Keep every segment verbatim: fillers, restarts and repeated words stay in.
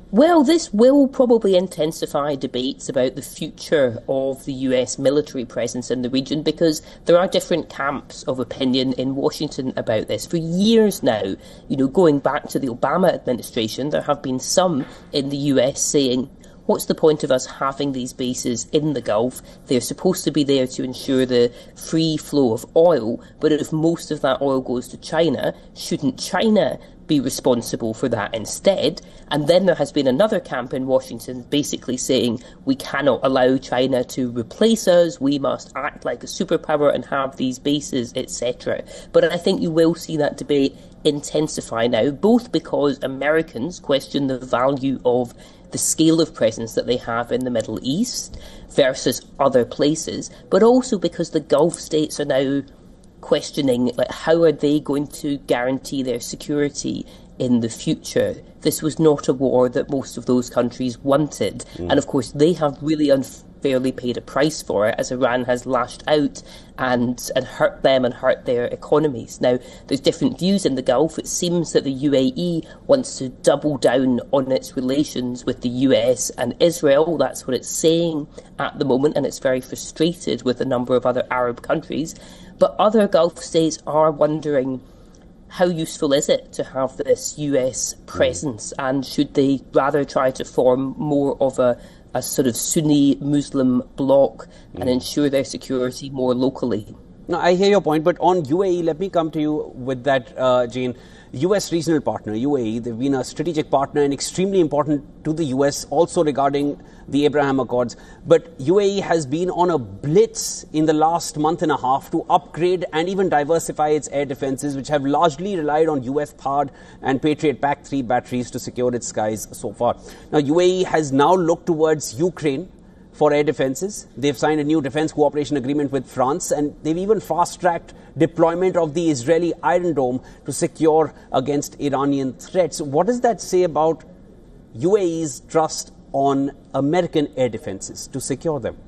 Well, this will probably intensify debates about the future of the U S military presence in the region, because there are different camps of opinion in Washington about this. For years now, you know, going back to the Obama administration, there have been some in the U S saying, what's the point of us having these bases in the Gulf? They're supposed to be there to ensure the free flow of oil, but if most of that oil goes to China, shouldn't China be responsible for that instead? And then there has been another camp in Washington basically saying we cannot allow China to replace us, we must act like a superpower and have these bases, et cetera. But I think you will see that debate intensify now, both because Americans question the value of the scale of presence that they have in the Middle East versus other places, but also because the Gulf states are now questioning, like, how are they going to guarantee their security in the future? This was not a war that most of those countries wanted. Mm. And of course, they have really unfairly paid a price for it, as Iran has lashed out and, and hurt them and hurt their economies. Now, there's different views in the Gulf. It seems that the U A E wants to double down on its relations with the U S and Israel. That's what it's saying at the moment, and it's very frustrated with a number of other Arab countries. But other Gulf states are wondering, how useful is it to have this U S presence, mm. and should they rather try to form more of a, a sort of Sunni Muslim bloc mm. and ensure their security more locally? No, I hear your point, but on U A E, let me come to you with that, uh, Jane. U S regional partner, U A E, they've been a strategic partner and extremely important to the U S also regarding the Abraham Accords. But U A E has been on a blitz in the last month and a half to upgrade and even diversify its air defenses, which have largely relied on U S THAAD and Patriot P A C three batteries to secure its skies so far. Now, U A E has now looked towards Ukraine for air defenses. They've signed a new defense cooperation agreement with France, and they've even fast-tracked deployment of the Israeli Iron Dome to secure against Iranian threats. What does that say about U A E's trust on American air defenses to secure them?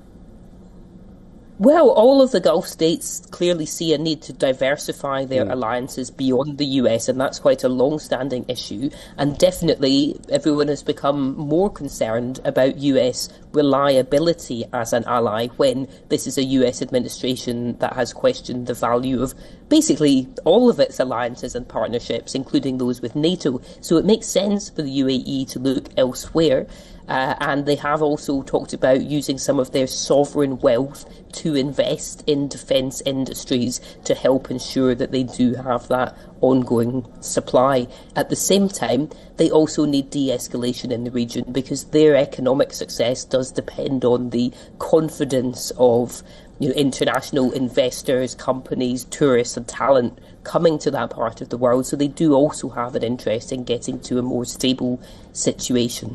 Well, all of the Gulf states clearly see a need to diversify their mm. alliances beyond the U S, and that's quite a long-standing issue. And definitely everyone has become more concerned about U S reliability as an ally when this is a U S administration that has questioned the value of basically all of its alliances and partnerships, including those with NATO. So it makes sense for the U A E to look elsewhere. Uh, and they have also talked about using some of their sovereign wealth to invest in defence industries to help ensure that they do have that ongoing supply. At the same time, they also need de-escalation in the region, because their economic success does depend on the confidence of, you know, international investors, companies, tourists and talent coming to that part of the world. So they do also have an interest in getting to a more stable situation.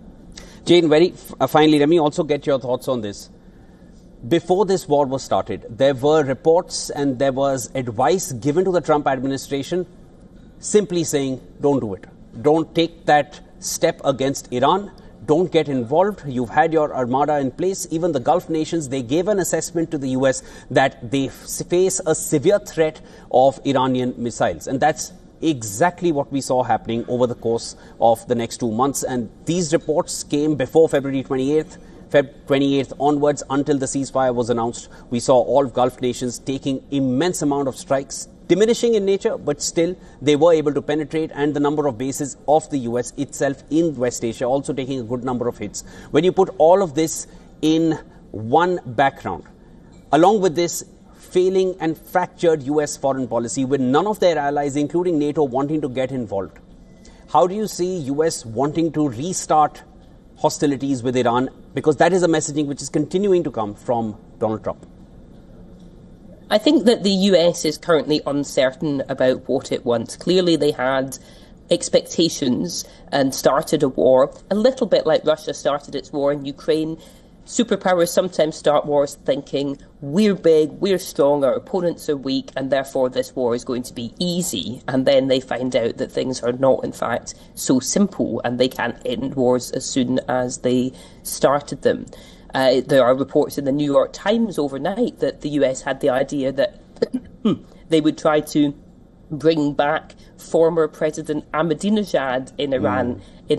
Jane, very uh, finally, let me also get your thoughts on this. Before this war was started, there were reports and there was advice given to the Trump administration simply saying, don't do it. Don't take that step against Iran. Don't get involved. You've had your armada in place. Even the Gulf nations, they gave an assessment to the U S that they face a severe threat of Iranian missiles. And that's exactly what we saw happening over the course of the next two months. And these reports came before February twenty-eighth. February twenty-eighth onwards, until the ceasefire was announced, we saw all Gulf nations taking immense amount of strikes, diminishing in nature, but still they were able to penetrate, and the number of bases of the U S itself in West Asia also taking a good number of hits. When you put all of this in one background, along with this failing and fractured U S foreign policy, with none of their allies, including NATO, wanting to get involved, how do you see U S wanting to restart hostilities with Iran? Because that is a messaging which is continuing to come from Donald Trump. I think that the U S is currently uncertain about what it wants. Clearly they had expectations and started a war, a little bit like Russia started its war in Ukraine. Superpowers sometimes start wars thinking, we're big, we're strong, our opponents are weak, and therefore this war is going to be easy. And then they find out that things are not, in fact, so simple, and they can't end wars as soon as they started them. Uh, there are reports in the New York Times overnight that the U S had the idea that they would try to bring back former President Ahmadinejad in Iran mm. in